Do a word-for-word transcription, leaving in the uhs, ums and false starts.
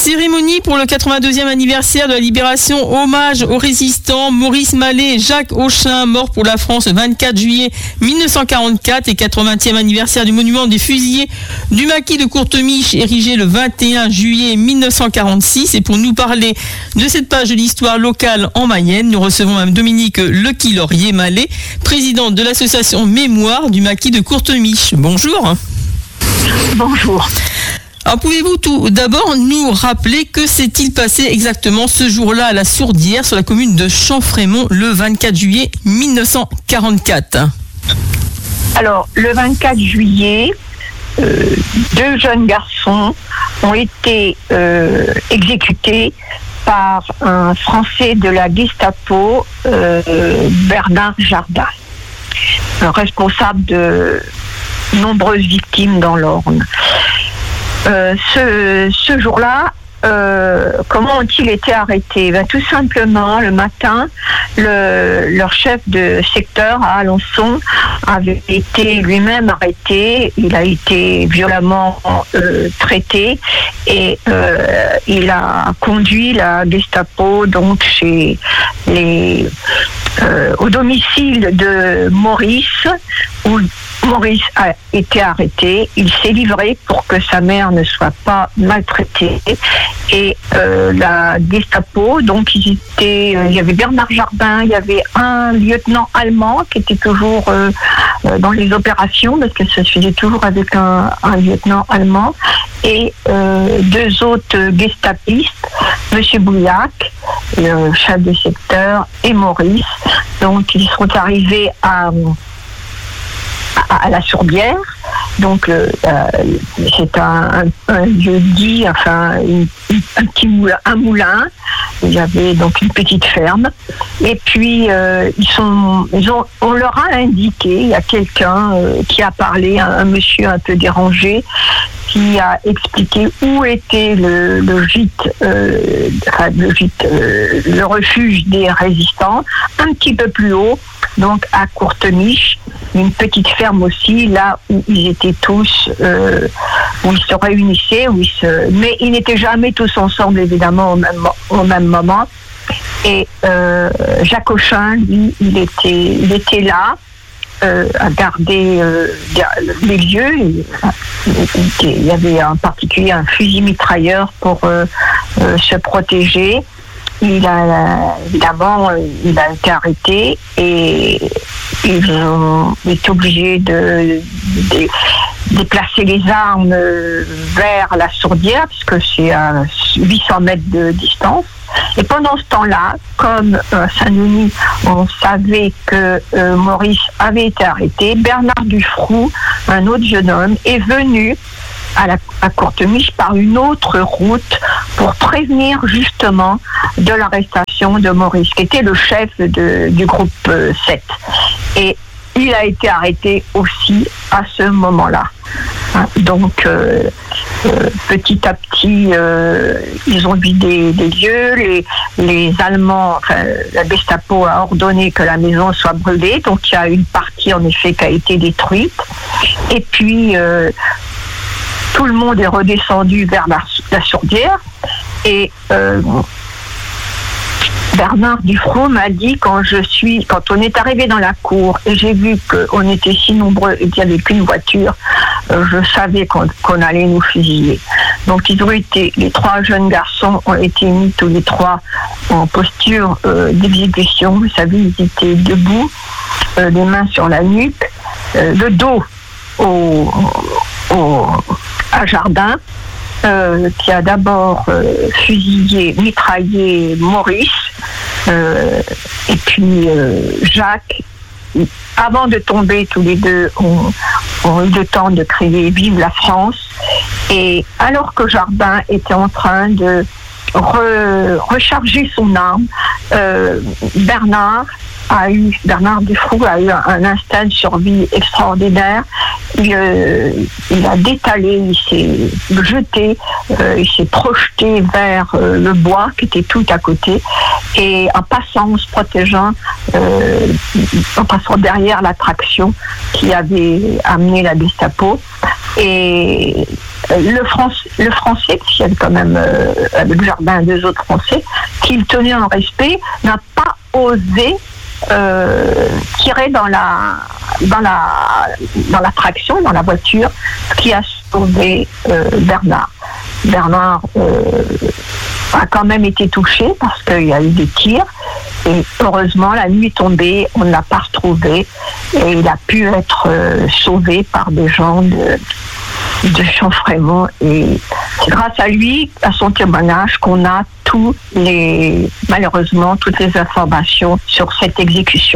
Cérémonie pour le quatre-vingt-deuxième anniversaire de la libération, hommage aux résistants Maurice Mallet et Jacques Auchin, morts pour la France le vingt-quatre juillet mille neuf cent quarante-quatre, et quatre-vingtième anniversaire du monument des fusillés du maquis de Courtemiche, érigé le vingt et un juillet mille neuf cent quarante-six. Et pour nous parler de cette page de l'histoire locale en Mayenne, nous recevons Mme Dominique Lequi-Laurier-Mallet, présidente de l'association Mémoire du maquis de Courtemiche. Bonjour. Bonjour. Alors, pouvez-vous tout d'abord nous rappeler que s'est-il passé exactement ce jour-là à la Sourdière, sur la commune de Champfrémont, le vingt-quatre juillet mille neuf cent quarante-quatre? Alors, le vingt-quatre juillet, euh, deux jeunes garçons ont été euh, exécutés par un Français de la Gestapo, euh, Bernard Jardin, responsable de nombreuses victimes dans l'Orne. Euh, ce, ce jour-là, euh, comment ont-ils été arrêtés? Ben, tout simplement, le matin, le, leur chef de secteur à Alençon avait été lui-même arrêté. Il a été violemment euh, traité et euh, il a conduit la Gestapo donc chez les, euh, au domicile de Maurice, où Maurice a été arrêté. Il s'est livré pour que sa mère ne soit pas maltraitée. Et euh, la Gestapo, donc ils étaient, euh, il y avait Bernard Jardin, il y avait un lieutenant allemand qui était toujours euh, euh, dans les opérations, parce que ça se faisait toujours avec un, un lieutenant allemand, et euh, deux autres gestapistes, Monsieur Bouillac, le chef de secteur, et Maurice. Donc ils sont arrivés à à la Sourdière, donc euh, c'est un, un, un lieu dit, enfin une, un petit moulin, un moulin. Il y avait donc une petite ferme, et puis euh, ils sont, ils ont, on leur a indiqué, il y a quelqu'un euh, qui a parlé, un, un monsieur un peu dérangé, qui a expliqué où était le, le gîte, euh, enfin, le gîte, euh, le refuge des résistants, un petit peu plus haut, donc à Courtemiche, une petite ferme aussi, là où ils étaient tous, euh, où ils se réunissaient, où ils se... mais ils n'étaient jamais tous ensemble, évidemment, au même, au même moment. Et euh, Jacques Auchin, lui, il était, il était là, euh, à garder euh, les lieux. Il, il y avait en particulier un fusil mitrailleur pour euh, euh, se protéger. Il a évidemment, il a été arrêté et ils ont été obligés de, de déplacer les armes vers la Sourdière, puisque c'est à huit cents mètres de distance. Et pendant ce temps-là, comme à Saint-Denis, on savait que euh, Maurice avait été arrêté, Bernard Dufroux, un autre jeune homme, est venu à, la, à Courtemiche par une autre route pour prévenir justement de l'arrestation de Maurice, qui était le chef de, du groupe euh, sept. Et il a été arrêté aussi à ce moment-là. Hein, donc, euh, euh, petit à petit, euh, ils ont vidé des lieux. Les, les Allemands, enfin, la Gestapo a ordonné que la maison soit brûlée. Donc, il y a une partie, en effet, qui a été détruite. Et puis, euh, tout le monde est redescendu vers la, la Sourdière. Et euh, Bernard Dufroux m'a dit, quand je suis, quand on est arrivé dans la cour et j'ai vu qu'on était si nombreux et qu'il n'y avait qu'une voiture, euh, je savais qu'on, qu'on allait nous fusiller. Donc ils ont été, les trois jeunes garçons ont été mis tous les trois en posture euh, d'exécution. Vous savez, ils étaient debout, euh, les mains sur la nuque, euh, le dos au, au, à Jardin. Euh, qui a d'abord euh, fusillé, mitraillé Maurice, euh, et puis euh, Jacques, avant de tomber, tous les deux ont, ont eu le temps de crier « Vive la France !» Et alors que Jardin était en train de re, recharger son arme, euh, Bernard a eu, Bernard Dufroux a eu un, un instinct de survie extraordinaire. Il, euh, il a détalé, il s'est jeté, euh, il s'est projeté vers euh, le bois qui était tout à côté, et en passant, en se protégeant, euh, en passant derrière la traction qui avait amené la Gestapo. Et le, France, le Français, qui est quand même euh, avec Jardin deux autres Français, qu'il tenait en respect, n'a pas osé euh, tirer dans la, dans, la, dans la traction, dans la voiture, ce qui a sauvé euh, Bernard. Bernard euh, a quand même été touché parce qu'il y a eu des tirs. Et heureusement, la nuit est tombée, on ne l'a pas retrouvé et il a pu être euh, sauvé par des gens de, de Champfrémont. Et c'est grâce à lui, à son témoignage, qu'on a tous les, malheureusement, toutes les informations sur cette exécution.